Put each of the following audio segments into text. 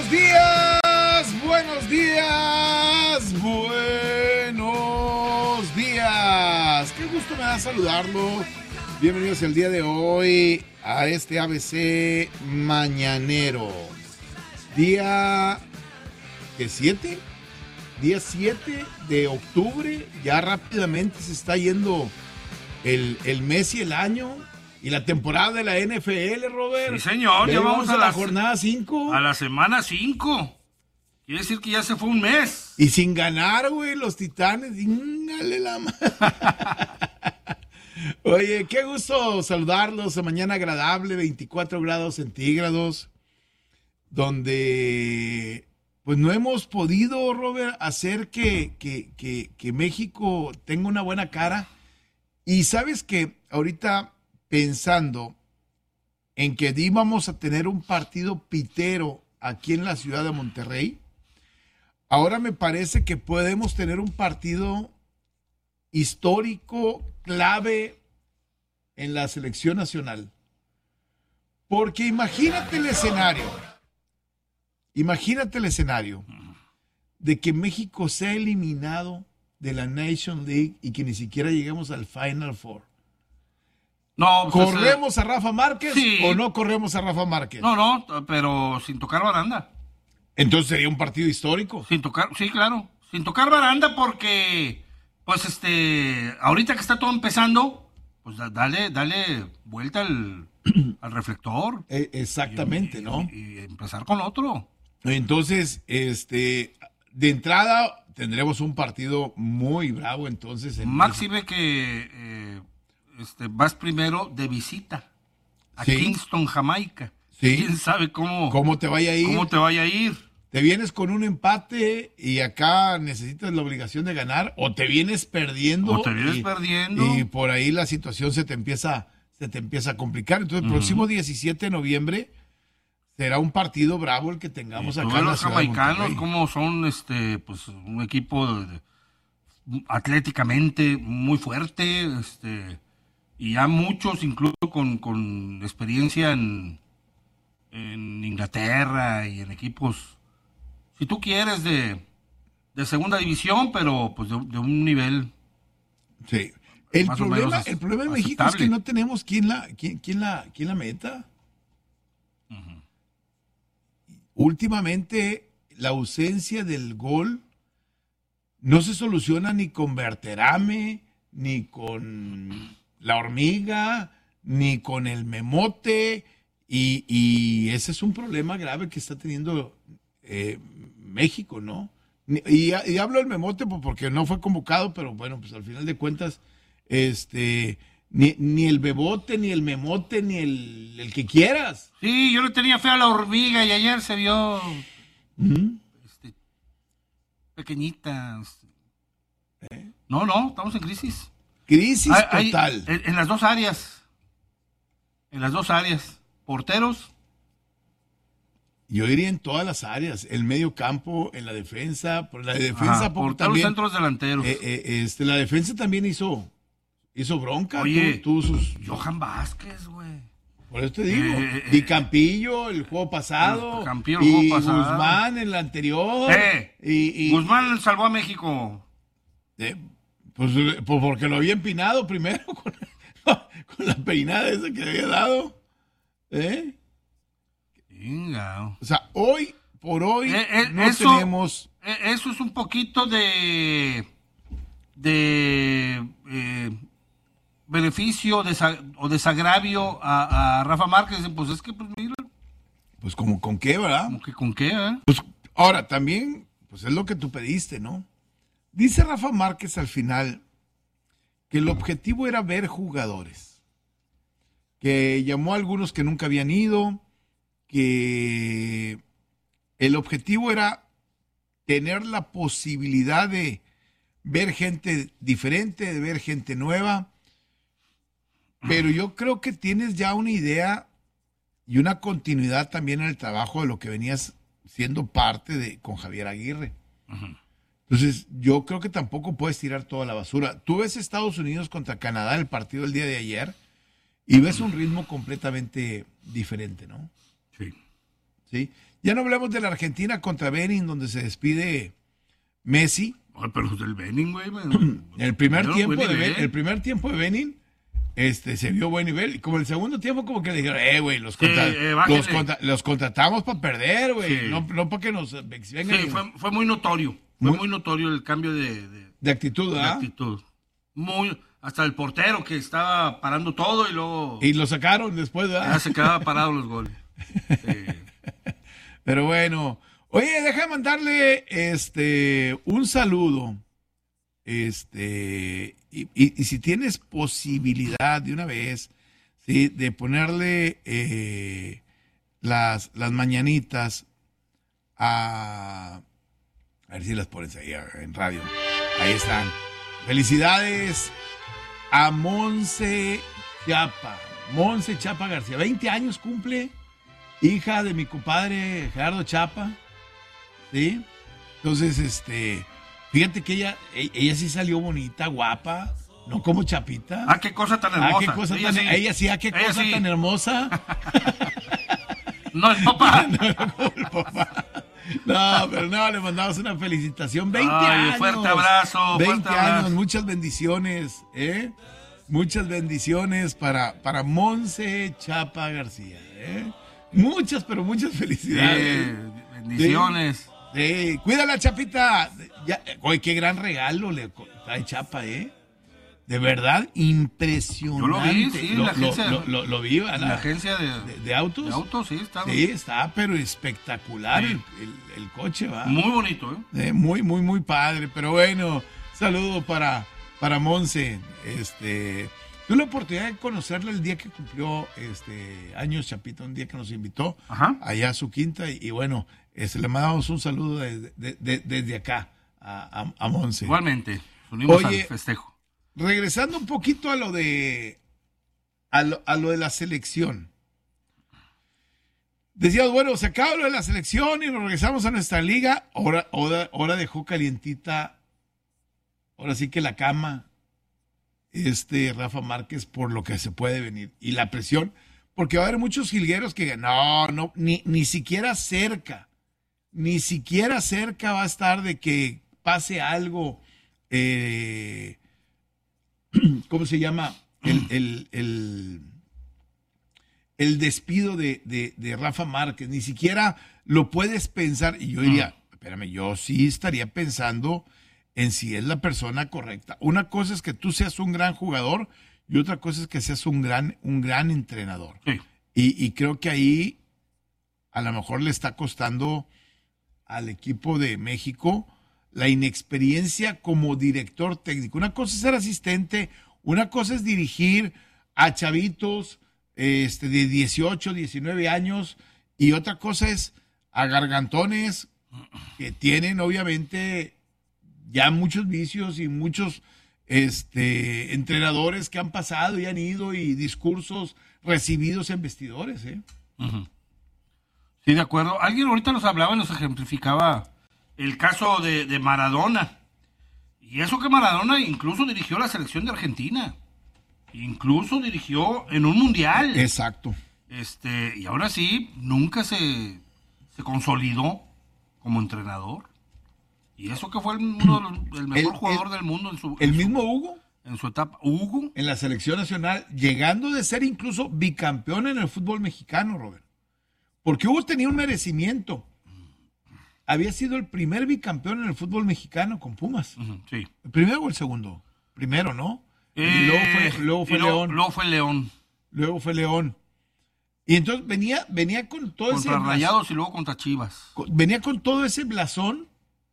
Buenos días, buenos días, buenos días. Qué gusto me da saludarlo. Bienvenidos el día de hoy a este ABC mañanero. Día 7 de octubre. Ya rápidamente se está yendo el mes y el año. Y la temporada de la NFL, Robert. Sí, señor. Ya vamos a la jornada 5. A la semana 5. Quiere decir que ya se fue un mes. Y sin ganar, güey, los Titanes. Dale la madre. Oye, qué gusto saludarlos. Mañana agradable, 24 grados centígrados. Donde, pues no hemos podido, Robert, hacer que México tenga una buena cara. Y sabes que ahorita, pensando en que íbamos a tener un partido pitero aquí en la ciudad de Monterrey, ahora me parece que podemos tener un partido histórico, clave en la selección nacional. Porque imagínate el escenario de que México sea eliminado de la Nation League y que ni siquiera lleguemos al Final Four. No, pues, ¿corremos a Rafa Márquez o no corremos a Rafa Márquez? No, pero sin tocar baranda. Entonces sería un partido histórico. Sin tocar, sí, claro. Sin tocar baranda porque, pues, ahorita que está todo empezando, pues dale vuelta al reflector. Exactamente, ¿no? Y empezar con otro. Entonces, de entrada tendremos un partido muy bravo, entonces. Máxime que vas primero de visita a Kingston, Jamaica. Sí. ¿Quién sabe cómo te vaya a ir? ¿Cómo te vaya a ir? ¿Te vienes con un empate y acá necesitas la obligación de ganar o te vienes perdiendo? Y por ahí la situación se te empieza a complicar. Entonces, el próximo 17 de noviembre será un partido bravo el que tengamos acá en la ciudad de Monterrey. Los jamaicanos, como son pues un equipo atléticamente muy fuerte, y ya muchos incluso con experiencia en Inglaterra y en equipos, si tú quieres, de segunda división, pero pues de un nivel. Sí. El problema de México es que no tenemos quién la meta. Uh-huh. Últimamente la ausencia del gol no se soluciona ni con Berterame, ni con la hormiga, ni con el memote, y ese es un problema grave que está teniendo México, ¿no? Y hablo del memote porque no fue convocado, pero bueno, pues al final de cuentas, ni el bebote, ni el memote, ni el que quieras. Sí, yo le tenía fe a la hormiga y ayer se vio pequeñita. No, estamos en crisis. Crisis total. En las dos áreas. Porteros. Yo diría en todas las áreas. El medio campo, en la defensa. Por la defensa porteros, también. Centros delanteros. La defensa también hizo bronca. Oye, Johan Vázquez, güey. Por eso te digo. Y Campillo, el juego pasado. Y Guzmán, en la anterior. Guzmán salvó a México. Pues porque lo había empinado primero con la peinada esa que le había dado. O sea, hoy por hoy no tenemos. Eso es un poquito de beneficio o desagravio a Rafa Márquez. Pues es que, pues mira. Pues como con qué, ¿verdad? Como que con qué, ¿eh? Pues ahora también, pues es lo que tú pediste, ¿no? Dice Rafa Márquez al final que el objetivo era ver jugadores, que llamó a algunos que nunca habían ido, que el objetivo era tener la posibilidad de ver gente diferente, de ver gente nueva, pero yo creo que tienes ya una idea y una continuidad también en el trabajo de lo que venías siendo parte con Javier Aguirre. Uh-huh. Entonces, yo creo que tampoco puedes tirar toda la basura. Tú ves Estados Unidos contra Canadá, el partido del día de ayer, y ves un ritmo completamente diferente, ¿no? Sí. ¿Sí? Ya no hablemos de la Argentina contra Benin, donde se despide Messi. Ay, pero del Benin, güey. El primer tiempo de Benin se vio buen nivel. Y como el segundo tiempo, como que dijeron, güey, los contratamos para perder, güey. Sí. No para que nos vengan. Sí, fue muy notorio. Fue muy notorio el cambio de actitud, ¿ah? De actitud. Hasta el portero que estaba parando todo y luego... Y lo sacaron después, ¿verdad? Ya se quedaba parado los goles. Sí. Pero bueno, oye, deja de mandarle un saludo. Y si tienes posibilidad de una vez, ¿sí? De ponerle las mañanitas a ver si las pones ahí en radio. Ahí están. Felicidades a Monse Chapa García. 20 años cumple. Hija de mi compadre Gerardo Chapa, ¿sí? Entonces, fíjate que ella sí salió bonita, guapa, no como Chapita. Ah, qué cosa tan hermosa. Qué cosa tan hermosa. No, el papá. No, pero no, le mandamos una felicitación. 20 años. Fuerte abrazo. 20 años, muchas bendiciones, Muchas bendiciones para Monse Chapa García, Muchas, pero muchas felicidades. Bendiciones. Cuídala, Chapita. Oye, qué gran regalo le trae Chapa, De verdad, impresionante. Yo lo vi, sí, en la agencia. Lo vi, en la agencia de autos. De autos, sí, está. Sí, está, pero espectacular el coche, va. Muy bonito, muy, muy, muy padre. Pero bueno, saludo para Monse. Tuve la oportunidad de conocerla el día que cumplió años Chapita, un día que nos invitó allá a su quinta y bueno, le mandamos un saludo desde acá a Monse. Igualmente, unimos al festejo. Regresando un poquito a lo de la selección. Decíamos, bueno, se acaba lo de la selección y nos regresamos a nuestra liga. Ahora dejó calientita, ahora sí que la cama, Rafa Márquez, por lo que se puede venir. Y la presión, porque va a haber muchos jilgueros que ni siquiera cerca va a estar de que pase algo, ¿cómo se llama? El despido de Rafa Márquez, ni siquiera lo puedes pensar. Y yo diría, espérame, yo sí estaría pensando en si es la persona correcta. Una cosa es que tú seas un gran jugador y otra cosa es que seas un gran entrenador. Sí. Y creo que ahí a lo mejor le está costando al equipo de México la inexperiencia como director técnico. Una cosa es ser asistente, una cosa es dirigir a chavitos de 18, 19 años y otra cosa es a gargantones que tienen obviamente ya muchos vicios y muchos entrenadores que han pasado y han ido y discursos recibidos en vestidores. Sí, de acuerdo. Alguien ahorita nos hablaba y nos ejemplificaba el caso de Maradona. Y eso que Maradona incluso dirigió la selección de Argentina. Incluso dirigió en un mundial. Exacto. Y ahora sí, nunca se consolidó como entrenador. Y eso que fue el mejor jugador del mundo en su... Hugo. En su etapa. Hugo. En la selección nacional, llegando de ser incluso bicampeón en el fútbol mexicano, Robert. Porque Hugo tenía un merecimiento. Había sido el primer bicampeón en el fútbol mexicano con Pumas. Sí. ¿El primero o el segundo? Primero, ¿no? Y luego fue León. Luego fue León. Y entonces venía con todo ese... Contra Rayados y luego contra Chivas. Venía con todo ese blasón.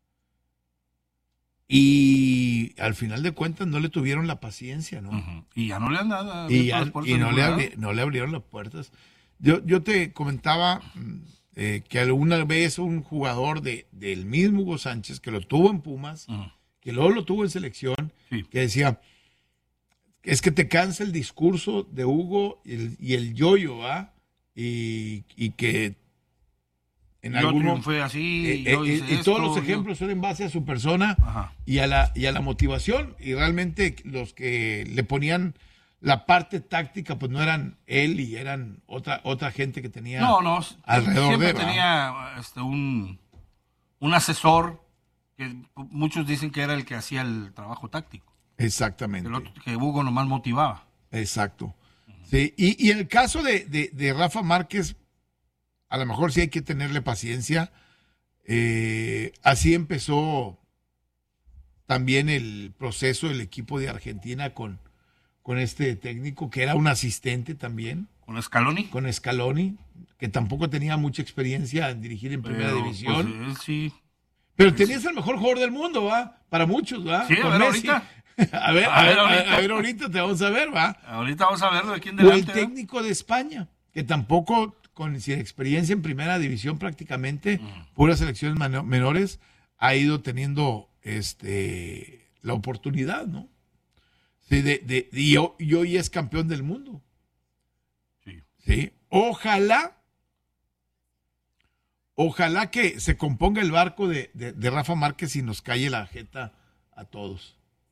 Y al final de cuentas no le tuvieron la paciencia, ¿no? Y ya no le han dado no le abrieron las puertas. Yo te comentaba que alguna vez un jugador del mismo Hugo Sánchez, que lo tuvo en Pumas, que luego lo tuvo en selección, que decía, es que te cansa el discurso de Hugo y el yo-yo, ¿va? Y que en yo triunfé así, y todos los ejemplos son en base a su persona y a la motivación, y realmente los que le ponían la parte táctica, pues no eran él y eran otra gente que tenía No, alrededor siempre de, ¿verdad? tenía un asesor que muchos dicen que era el que hacía el trabajo táctico. Exactamente. Que Hugo nomás motivaba. Exacto. Sí, y en el caso de Rafa Márquez, a lo mejor sí hay que tenerle paciencia. Así empezó también el proceso del equipo de Argentina con este técnico, que era un asistente también, ¿Con Scaloni? con Scaloni, que tampoco tenía mucha experiencia en dirigir en primera división. Pues, él sí. Pero tenías el mejor jugador del mundo, ¿va? Para muchos, ¿va? Sí, a Con ver Messi. ahorita. A ver ahorita te vamos a ver, ¿va? Ahorita vamos a ver de quién O el delante. técnico de España, que tampoco, sin experiencia en primera división prácticamente, puras selecciones menores, ha ido teniendo la oportunidad, ¿no? Sí, y hoy es campeón del mundo. Sí. Sí. Ojalá que se componga el barco de Rafa Márquez y nos calle la jeta a todos.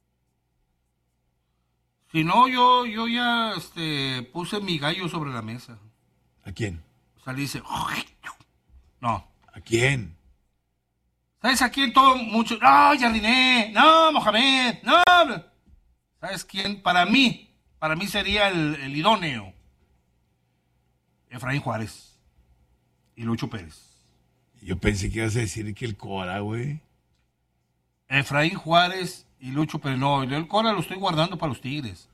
Si no, yo ya puse mi gallo sobre la mesa. ¿A quién? O sea, le dice, no. ¿A quién? ¿Sabes a quién todo mucho? No, Jardiné, no, Mohamed, no. ¿Sabes quién? Para mí sería el idóneo. Efraín Juárez y Lucho Pérez. Yo pensé que ibas a decir que el Cora, güey. Efraín Juárez y Lucho Pérez. No, yo el Cora lo estoy guardando para los Tigres.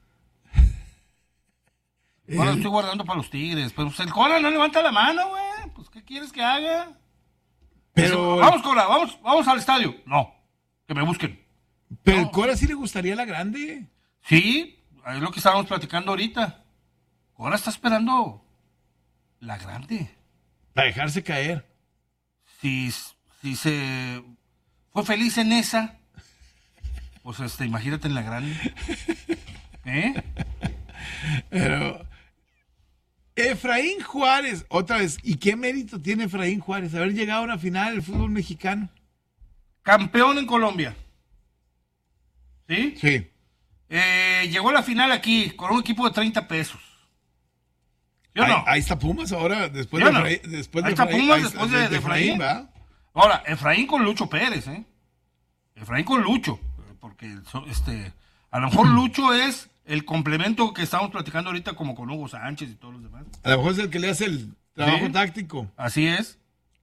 El Cora lo estoy guardando para los Tigres. Pero pues el Cora no levanta la mano, güey. Pues, ¿qué quieres que haga? Pero, Vamos, Cora, vamos al estadio. No, que me busquen. pero No. el Cora sí le gustaría la grande. Sí, es lo que estábamos platicando ahorita. Cora está esperando la grande. Para dejarse caer. Si se fue feliz en esa, pues imagínate en la grande. ¿Eh? Pero Efraín Juárez, otra vez, ¿y qué mérito tiene Efraín Juárez? Haber llegado a una final del fútbol mexicano. Campeón en Colombia. ¿Sí? Sí. Llegó a la final aquí con un equipo de 30 pesos. ¿Sí o no? Ahí está Pumas ahora, después ¿Sí de o no? Efraín. Después Ahí de está Efraín, Pumas después de Efraín. ¿verdad? Ahora, Efraín con Lucho Pérez, ¿eh? Efraín con Lucho. Porque a lo mejor Lucho es el complemento que estamos platicando ahorita como con Hugo Sánchez y todos los demás. A lo mejor es el que le hace el trabajo Sí. táctico. Así es.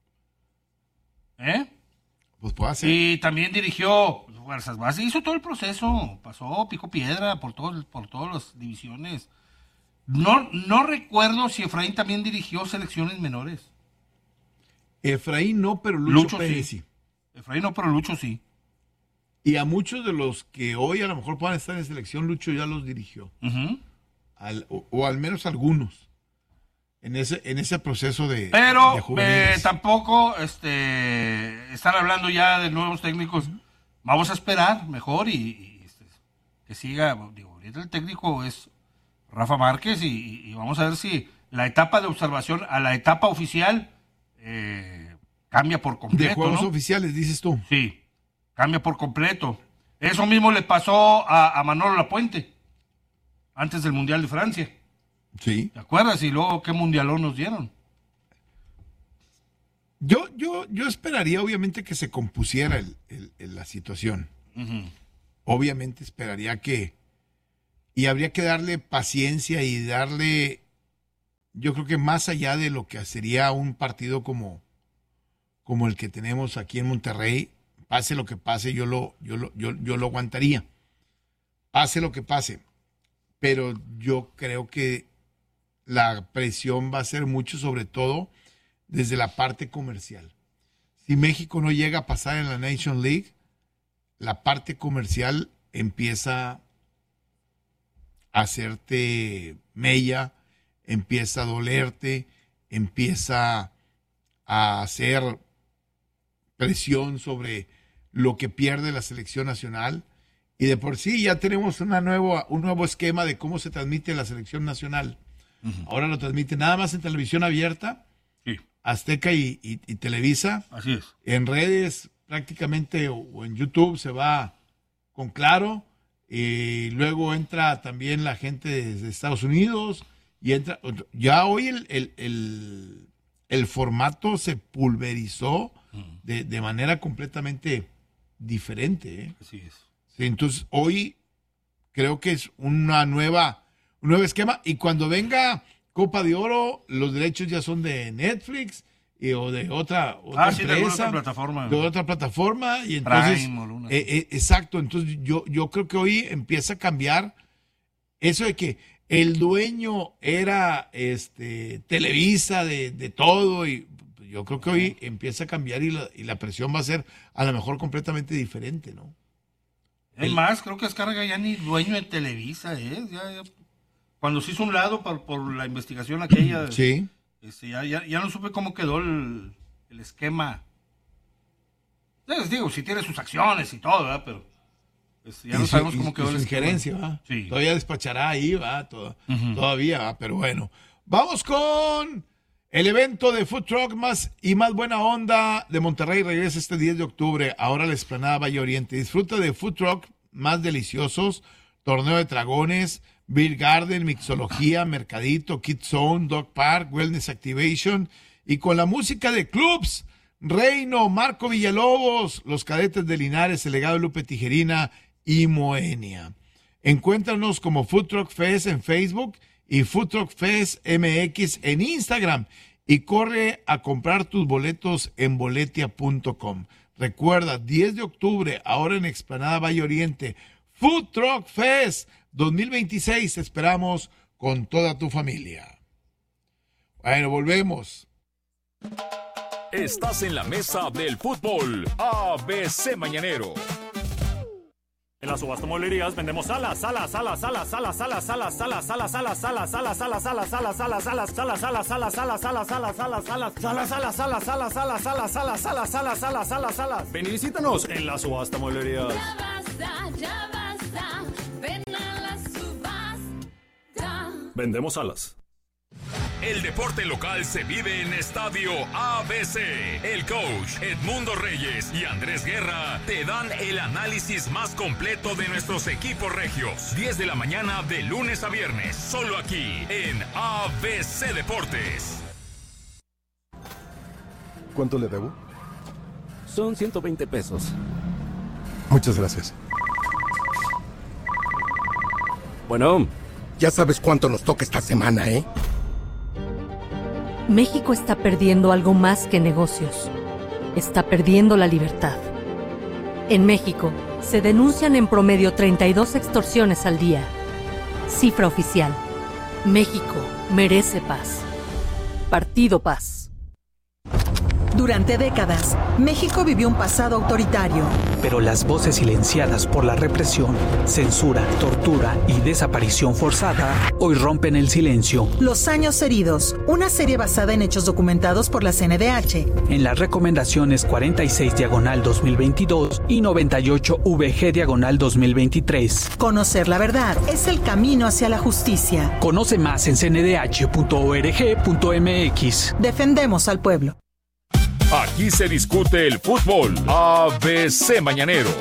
¿Eh? Pues puede hacer. Y también dirigió Fuerzas Básicas, hizo todo el proceso, pasó, picó piedra por todas las divisiones. No recuerdo si Efraín también dirigió selecciones menores. Efraín no, pero Lucho Pérez sí. Efraín no, pero Lucho sí. Y a muchos de los que hoy a lo mejor puedan estar en selección, Lucho ya los dirigió. Ujú. O al menos algunos. En ese proceso de Pero juveniles. tampoco están hablando ya de nuevos técnicos. Vamos a esperar mejor y que siga. Digo, ahorita el técnico es Rafa Márquez y vamos a ver si la etapa de observación a la etapa oficial cambia por completo. De juegos ¿no? oficiales, dices tú. Sí, cambia por completo. Eso mismo le pasó a Manolo Lapuente antes del Mundial de Francia. Sí. ¿Te acuerdas? Y luego, ¿qué mundialón nos dieron? Yo esperaría, obviamente, que se compusiera la situación. Ujú. Obviamente esperaría que... Y habría que darle paciencia y darle... Yo creo que más allá de lo que sería un partido como el que tenemos aquí en Monterrey, pase lo que pase, yo lo aguantaría. Pase lo que pase. Pero yo creo que la presión va a ser mucho, sobre todo desde la parte comercial. Si México no llega a pasar en la Nation League, la parte comercial empieza a hacerte mella, empieza a dolerte, empieza a hacer presión sobre lo que pierde la selección nacional. Y de por sí ya tenemos un nuevo esquema de cómo se transmite la selección nacional. Ujú. Ahora lo transmite nada más en televisión abierta, Sí, Azteca y Televisa. así es. En redes prácticamente o en YouTube se va con Claro. y luego entra también la gente de Estados Unidos, y entra, ya hoy el formato se pulverizó de manera completamente diferente, ¿eh? Así es. Sí, entonces hoy creo que es un nuevo esquema, y cuando venga Copa de Oro, los derechos ya son de Netflix o de otra Sí, empresa, de otra plataforma. Y entonces Prime, exacto, entonces yo creo que hoy empieza a cambiar eso de que el dueño era Televisa de todo, y yo creo que hoy empieza a cambiar, y la presión va a ser a lo mejor completamente diferente, ¿no? Es más, creo que Azcárraga ya ni dueño de Televisa es. Ya, cuando se hizo un lado por la investigación aquella, Sí. Ya no supe cómo quedó el esquema. Les digo, si tiene sus acciones y todo, ¿verdad? Pero ya no sabemos cómo quedó su el esquema. injerencia, ¿va? Sí. Todavía despachará ahí, ¿va? Todavía, ¿va? Pero bueno. Vamos con el evento de Food Truck más buena onda de Monterrey. Regresa este 10 de octubre, ahora a la Explanada Valle Oriente. Disfruta de Food Truck más deliciosos, torneo de dragones, Beer Garden, mixología, mercadito, Kid Zone, Dog Park, Wellness Activation, y con la música de clubs, Reino, Marco Villalobos, los Cadetes de Linares, el Legado de Lupe Tijerina y Moenia. Encuéntranos como Food Truck Fest en Facebook y Food Truck Fest MX en Instagram, y corre a comprar tus boletos en boletia.com. Recuerda, 10 de octubre, ahora en Explanada Valle Oriente, Food Truck Fest 2026, te esperamos con toda tu familia. Bueno, volvemos. Estás en la mesa del fútbol ABC Mañanero. En las subasta mueblerías vendemos alas. Ven y visítanos en las subasta mueblerías. Ya basta, ven a la subasta. Vendemos alas. El deporte local se vive en Estadio ABC. El coach Edmundo Reyes y Andrés Guerra te dan el análisis más completo de nuestros equipos regios. 10 de la mañana de lunes a viernes, solo aquí en ABC Deportes. ¿Cuánto le debo? Son 120 pesos. Muchas gracias. Bueno, Ya sabes cuánto nos toca esta semana, ¿eh? México está perdiendo algo más que negocios. Está perdiendo la libertad. En México, se denuncian en promedio 32 extorsiones al día. Cifra oficial. México merece paz. Partido Paz. Durante décadas, México vivió un pasado autoritario. Pero las voces silenciadas por la represión, censura, tortura y desaparición forzada hoy rompen el silencio. Los años heridos, una serie basada en hechos documentados por la CNDH. En las recomendaciones 46/2022 y 98VG/2023. Conocer la verdad es el camino hacia la justicia. Conoce más en cndh.org.mx. Defendemos al pueblo. Aquí se discute el fútbol. ABC Mañanero.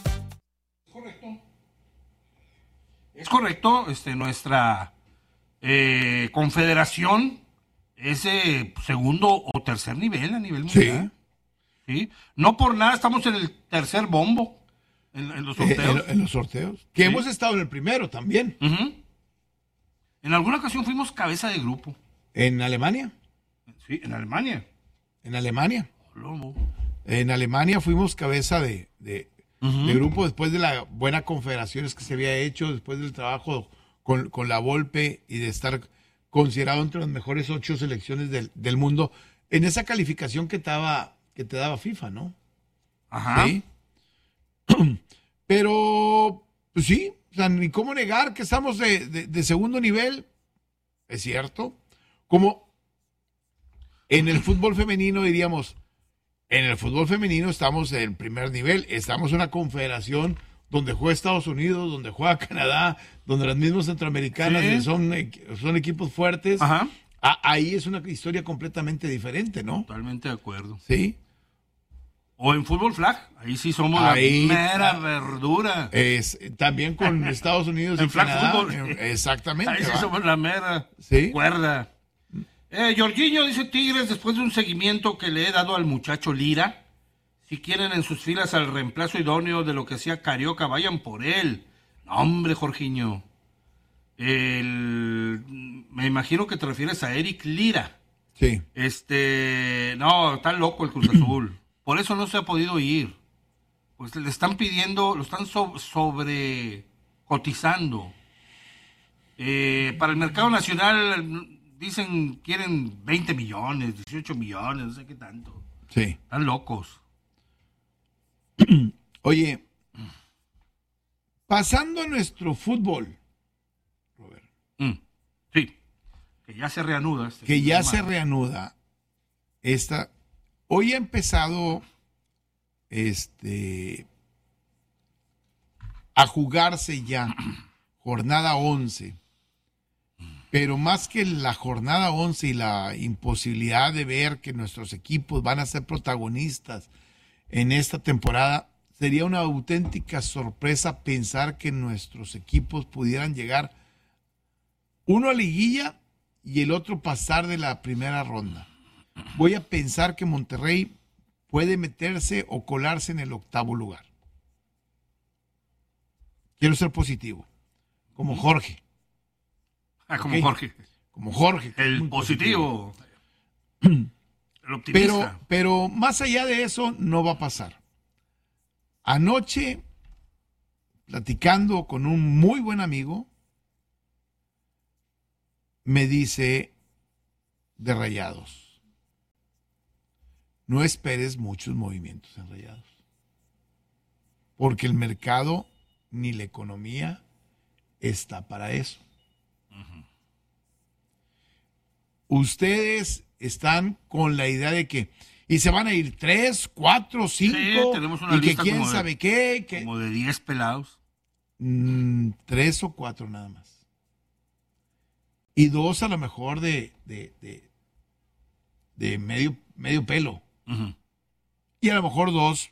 Es correcto, nuestra confederación es segundo o tercer nivel a nivel mundial. Sí. No por nada estamos en el tercer bombo en los sorteos. En los sorteos. Que hemos estado en el primero también. En alguna ocasión fuimos cabeza de grupo. ¿En Alemania? Sí, en Alemania. En Alemania. Lobo. En Alemania fuimos cabeza de grupo después de las buenas confederaciones que se había hecho, después del trabajo con la Volpe y de estar considerado entre las mejores 8 selecciones del mundo en esa calificación que te daba FIFA, ¿no? Ajá. Sí. Pero, pues sí, o sea, ni cómo negar que estamos de segundo nivel, es cierto. Como en el fútbol femenino diríamos, en el fútbol femenino estamos en primer nivel, estamos en una confederación donde juega Estados Unidos, donde juega Canadá, donde las mismas centroamericanas son equipos fuertes. Ajá. Ahí es una historia completamente diferente, ¿no? Totalmente de acuerdo. Sí. O en fútbol flag, ahí sí somos Ahí, la mera verdura. También con Estados Unidos En y flag Canadá. fútbol. Exactamente. Ahí sí ¿va? somos la mera ¿Sí? cuerda. Jorginho dice Tigres, después de un seguimiento que le he dado al muchacho Lira, si quieren en sus filas al reemplazo idóneo de lo que hacía Carioca, vayan por él. No, hombre, Jorginho. Me imagino que te refieres a Eric Lira. Sí. No, está loco el Cruz Azul. Por eso no se ha podido ir. Pues le están pidiendo, lo están sobre cotizando. Para el mercado nacional dicen quieren 20 millones, 18 millones, no sé qué tanto. Sí. Están locos. Oye, pasando a nuestro fútbol, Robert. Sí, que ya se reanuda. Que ya se reanuda. Hoy ha empezado a jugarse ya jornada 11. Pero más que la jornada 11 y la imposibilidad de ver que nuestros equipos van a ser protagonistas en esta temporada, sería una auténtica sorpresa pensar que nuestros equipos pudieran llegar uno a liguilla y el otro pasar de la primera ronda. Voy a pensar que Monterrey puede meterse o colarse en el 8º lugar. Quiero ser positivo, como Jorge. Como ¿Okay? Jorge. Como Jorge. El positivo. El optimista. Pero más allá de eso, no va a pasar. Anoche, platicando con un muy buen amigo, me dice de Rayados: no esperes muchos movimientos en Rayados, porque el mercado ni la economía está para eso. Ustedes están con la idea de que y se van a ir 3, 4, 5 Sí, tenemos una y que lista quién como de- sabe qué. Como de 10 pelados. 3 o 4 nada más. Y 2 a lo mejor de medio pelo. Y a lo mejor dos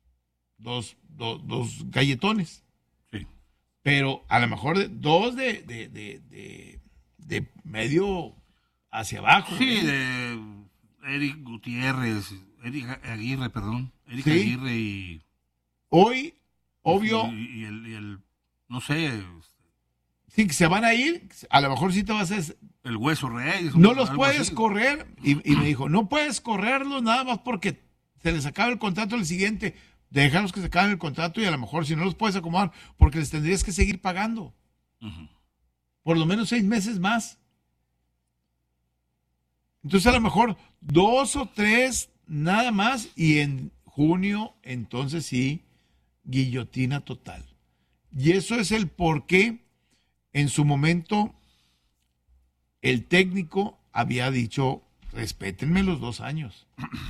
galletones. Sí. Pero a lo mejor dos de medio hacia abajo. Sí, de Eric Gutiérrez, Eric Aguirre, perdón. Eric Sí. Aguirre y... Hoy, obvio, Y el no sé, sí, que se van a ir, a lo mejor sí te vas a... el Hueso Reyes. No los algo puedes así. correr. Y me dijo, no puedes correrlos nada más porque se les acaba el contrato el siguiente. Déjalos que se acaben el contrato y a lo mejor si no los puedes acomodar, porque les tendrías que seguir pagando. Por lo menos 6 meses más. Entonces a lo mejor 2 o 3 nada más y en junio entonces sí, guillotina total. Y eso es el por qué en su momento el técnico había dicho, respétenme los 2 años.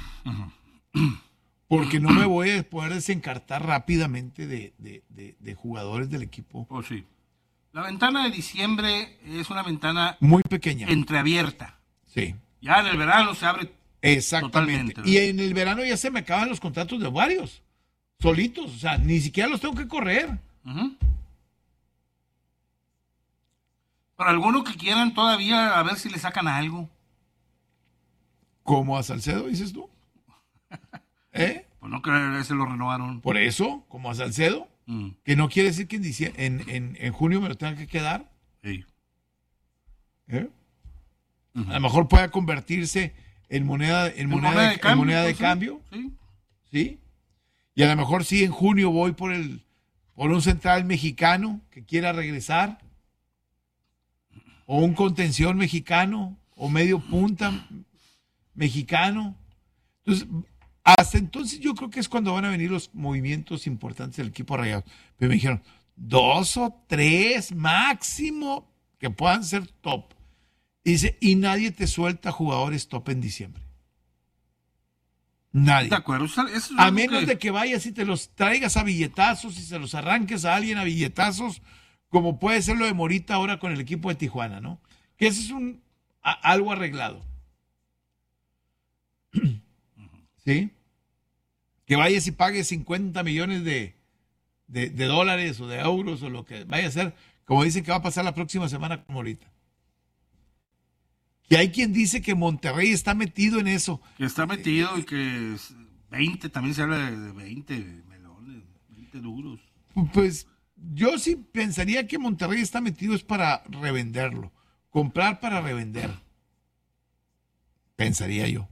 Porque no me voy a poder desencartar rápidamente de jugadores del equipo. Oh, sí. La ventana de diciembre es una ventana muy pequeña. Entreabierta. Sí. Ya en el verano se abre Exactamente. totalmente. Y en el verano ya se me acaban los contratos de varios. Solitos. O sea, ni siquiera los tengo que correr. Para algunos que quieran todavía a ver si le sacan algo. Como a Salcedo, dices tú. ¿Eh? Pues no que ese lo renovaron. Por eso, como a Salcedo, que no quiere decir que en junio me lo tenga que quedar. Sí. ¿Eh? A lo mejor pueda convertirse en moneda de cambio. Sí. ¿Sí? Y a lo mejor sí en junio voy por un central mexicano que quiera regresar. O un contención mexicano. O medio punta mexicano. Entonces, hasta entonces yo creo que es cuando van a venir los movimientos importantes del equipo Rayados. Pero me dijeron 2 o 3 máximo que puedan ser top. Y dice, y nadie te suelta jugadores top en diciembre. Nadie. De acuerdo. Eso es A algo menos que- de que vayas y te los traigas a billetazos y se los arranques a alguien a billetazos, como puede ser lo de Morita ahora con el equipo de Tijuana, ¿no? Que ese es algo arreglado. ¿Sí? que vayas y pagues 50 millones de dólares o de euros o lo que vaya a ser, como dicen que va a pasar la próxima semana como ahorita. Que hay quien dice que Monterrey está metido en eso. Que está metido y que 20, también se habla de 20 melones, 20 duros. Pues yo sí pensaría que Monterrey está metido es para revenderlo, comprar para revender. Pensaría yo.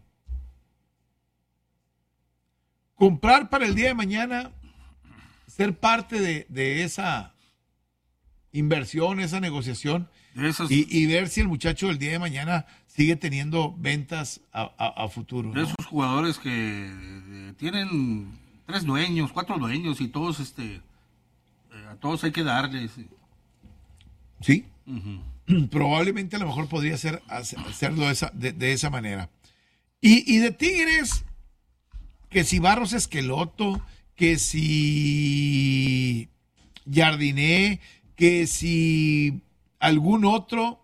Comprar para el día de mañana, ser parte de esa inversión, esa negociación y ver si el muchacho el día de mañana sigue teniendo ventas a futuro. De esos jugadores que tienen 3 dueños, 4 dueños y todos, a todos hay que darles. Sí. Probablemente a lo mejor podría hacerlo de esa manera. Y de Tigres, que si Barros Esqueloto, que si Jardiné, que si algún otro,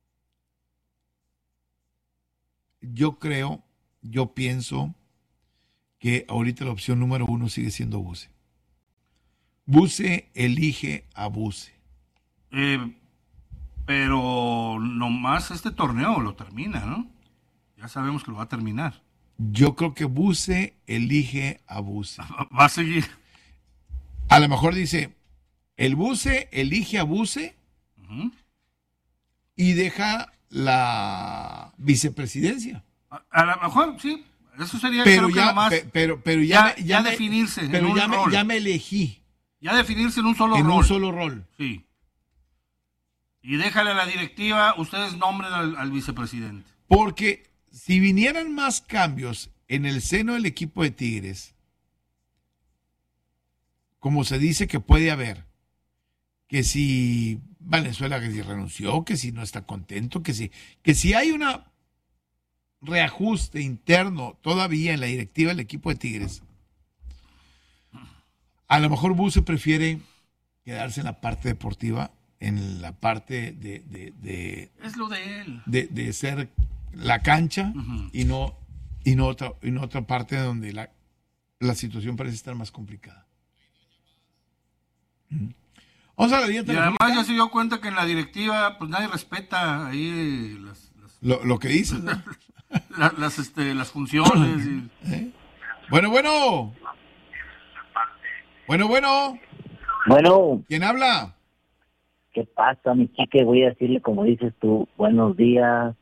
yo pienso que ahorita la opción número 1 sigue siendo Buse. Buse elige a Buse. Pero nomás este torneo lo termina, ¿no? Ya sabemos que lo va a terminar. Yo creo que Buse elige a Buse. Va a seguir. A lo mejor dice, el Buse elige a Buse y deja la vicepresidencia. A lo mejor, sí. Eso sería pero creo ya, que nomás, pero ya definirse pero en un rol. Ya me elegí. Ya definirse en un solo rol. En un solo rol. Sí. Y déjale a la directiva, ustedes nombren al vicepresidente. Porque si vinieran más cambios en el seno del equipo de Tigres, como se dice que puede haber, que si Valenzuela que si renunció, que si no está contento, que si hay una reajuste interno todavía en la directiva del equipo de Tigres, a lo mejor Buse prefiere quedarse en la parte deportiva, en la parte es lo de él. De ser la cancha y no otra parte donde la situación parece estar más complicada. Vamos a la línea telefónica. Y además ya se dio cuenta que en la directiva pues nadie respeta ahí lo que dices, ¿no? las funciones. Bueno. Bueno. ¿Quién habla? ¿Qué pasa, mi chique? Voy a decirle como dices tú, buenos días.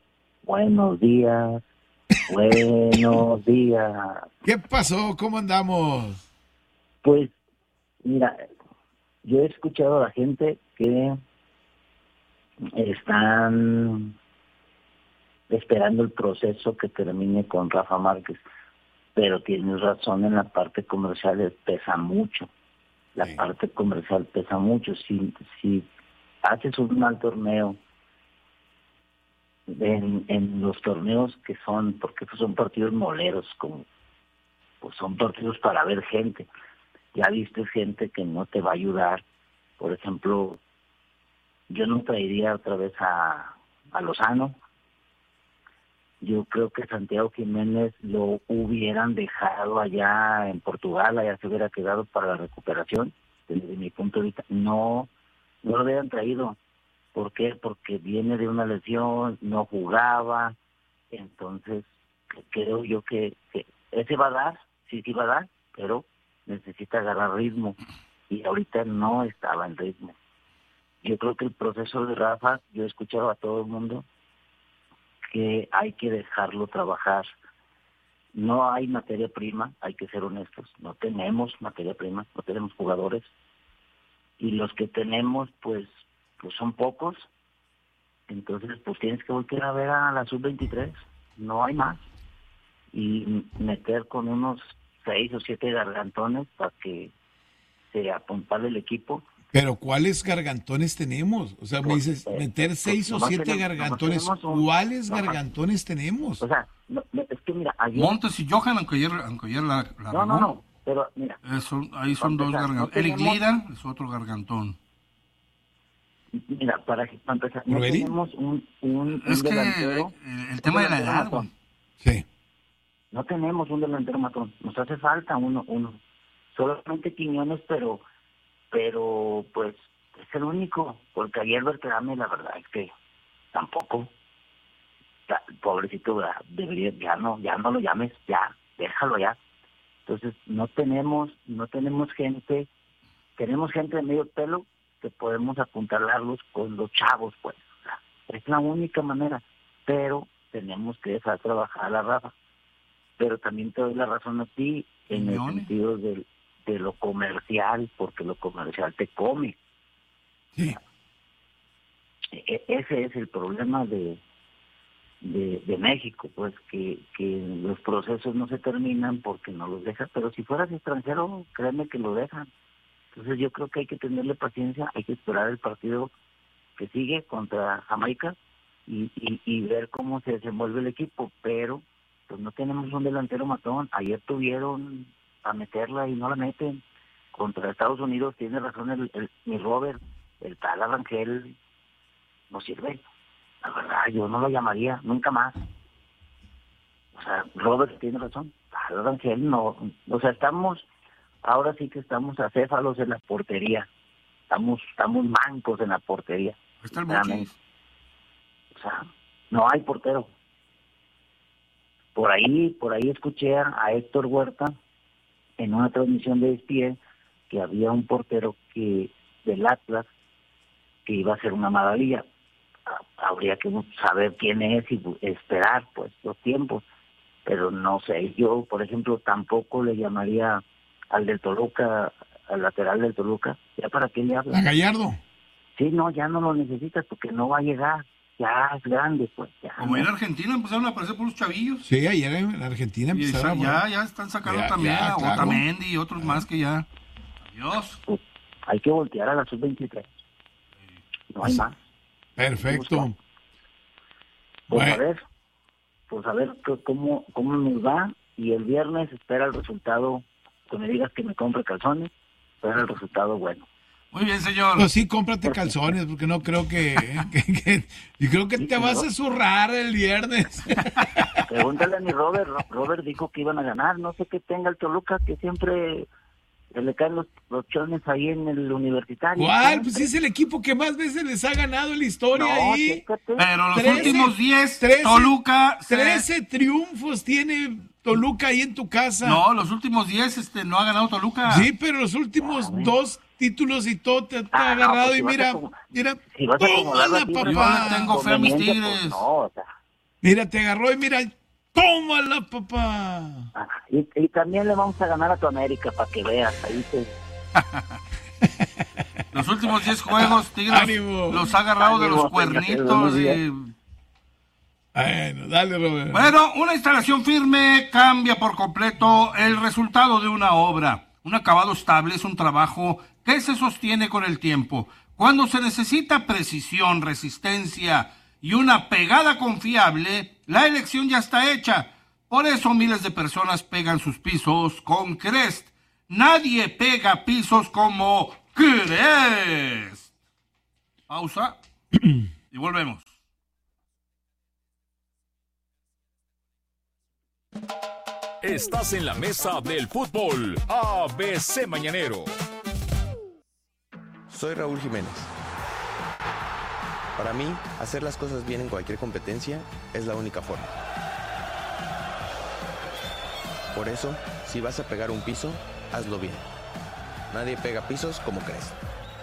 ¿Qué pasó? ¿Cómo andamos? Pues, mira, yo he escuchado a la gente que están esperando el proceso que termine con Rafa Márquez, pero tienes razón, en la parte comercial pesa mucho. La parte comercial pesa mucho. Si haces un mal torneo, en los torneos que son, porque estos son partidos moleros, pues son partidos para ver gente. Ya viste gente que no te va a ayudar. Por ejemplo, yo no traería otra vez a Lozano. Yo creo que Santiago Jiménez lo hubieran dejado allá en Portugal, allá se hubiera quedado para la recuperación. Desde mi punto de vista, no lo hubieran traído. ¿Por qué? Porque viene de una lesión, no jugaba. Entonces, creo yo que ese va a dar, sí va a dar, pero necesita agarrar ritmo. Y ahorita no estaba en ritmo. Yo creo que el proceso de Rafa, yo he escuchado a todo el mundo que hay que dejarlo trabajar. No hay materia prima, hay que ser honestos. No tenemos materia prima, no tenemos jugadores. Y los que tenemos, pues son pocos. Entonces, pues tienes que volver a ver a la sub-23. No hay más. Y meter con unos 6 o 7 gargantones para que se apuntale el equipo. Pero ¿cuáles gargantones tenemos? O sea, me dices, meter 6 o 7 gargantones. ¿Cuáles gargantones tenemos? O sea, es que mira, ayer... Montes y Johan, aunque ayer la No, pero mira... ahí son dos gargantones. Eric Lira es otro gargantón. Mira, para empezar, no tenemos un es que delantero, el tema de la edad, güey. Sí. No tenemos un delantero matón, nos hace falta uno. Solamente Quiñones, pero pues es el único, porque ayer Berterame la verdad es que tampoco, pobrecito, debería, ya no lo llames, ya, déjalo ya. Entonces no tenemos gente, tenemos gente de medio pelo que podemos apuntalarlos con los chavos, pues, o sea, es la única manera, pero tenemos que dejar trabajar a la Rafa. Pero también te doy la razón a ti en el sentido de lo comercial, porque lo comercial te come. Sí. Ese es el problema de México, pues que los procesos no se terminan porque no los dejan, pero si fueras extranjero, créeme que lo dejan. Entonces yo creo que hay que tenerle paciencia, hay que esperar el partido que sigue contra Jamaica y ver cómo se desenvuelve el equipo, pero pues no tenemos un delantero matón. Ayer tuvieron a meterla y no la meten. Contra Estados Unidos tiene razón mi Robert, el tal Arrangel no sirve. La verdad, yo no lo llamaría nunca más. O sea, Robert tiene razón. Tal Arrangel no. O sea, ahora sí que estamos acéfalos en la portería. Estamos mancos en la portería. Está el Mochis. O sea, no hay portero. Por ahí escuché a Héctor Huerta en una transmisión de ESPN que había un portero del Atlas que iba a ser una maravilla. Habría que saber quién es y esperar pues los tiempos, pero no sé, yo por ejemplo tampoco le llamaría al del Toluca, al lateral del Toluca, ya para qué le habla. ¿A Gallardo? Sí, no, ya no lo necesitas porque no va a llegar. Ya es grande, pues. Ya, como en Argentina empezaron a aparecer por los chavillos. Sí, ayer en Argentina empezaron. Ya están sacando también a Otamendi y otros más que ya. Adiós. Pues, hay que voltear a la sub-23. No hay más. Perfecto. Pues a ver cómo nos va, y el viernes espera el resultado, que me digas que me compre calzones, espera el resultado bueno. Muy bien, señor. Pues sí, cómprate calzones, porque no creo que y creo que te vas a zurrar el viernes. Pregúntale a mi Robert. Robert dijo que iban a ganar. No sé qué tenga el Toluca, que siempre le caen los chones ahí en el Universitario. ¿Cuál? Pues sí, es el equipo que más veces les ha ganado en la historia ahí. Chécate. Pero los últimos 10, Toluca... 13 triunfos tiene Toluca ahí en tu casa. No, los últimos 10 no ha ganado Toluca. Sí, pero los últimos 2 títulos y todo te ha agarrado, pues, y mira, si vas a tómala, papá. Yo le tengo fe a mis Tigres. Pues no, o sea. Mira, te agarró y mira, tómala, papá. Y también le vamos a ganar a tu América, para que veas, ahí Los últimos 10 juegos, Tigres los ha agarrado de los cuernitos. Bueno, dale, Robert. Bueno, una instalación firme cambia por completo el resultado de una obra. Un acabado estable es un trabajo que se sostiene con el tiempo. Cuando se necesita precisión, resistencia y una pegada confiable, la elección ya está hecha. Por eso miles de personas pegan sus pisos con Crest. Nadie pega pisos como Crest. Pausa y volvemos. Estás en la mesa del fútbol ABC Mañanero. Soy Raúl Jiménez. Para mí, hacer las cosas bien en cualquier competencia es la única forma. Por eso, si vas a pegar un piso, hazlo bien. Nadie pega pisos como Crest.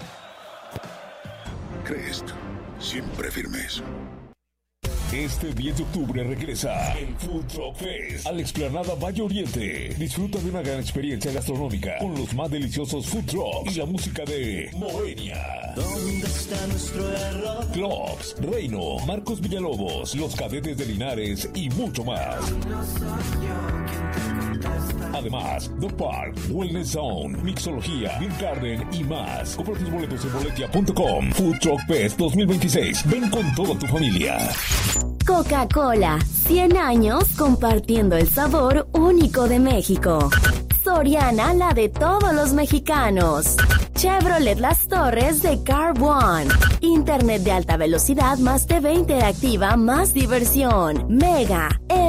Crest, siempre firmes. Este 10 de octubre regresa el Food Truck Fest a la explanada Valle Oriente. Disfruta de una gran experiencia gastronómica con los más deliciosos food trucks y la música de Moenia. ¿Dónde está nuestro error? Clocks, Reino, Marcos Villalobos, Los Cadetes de Linares y mucho más. No soy yo quien te contesta. Además, The Park, Wellness Zone, Mixología, Beer Garden y más. Compra tus boletos en boletia.com. Food Truck Fest 2026. Ven con toda tu familia. Coca-Cola, 100 años compartiendo el sabor único de México. Soriana, la de todos los mexicanos. Chevrolet Las Torres de Car One. Internet de alta velocidad, más TV interactiva, más diversión. Mega,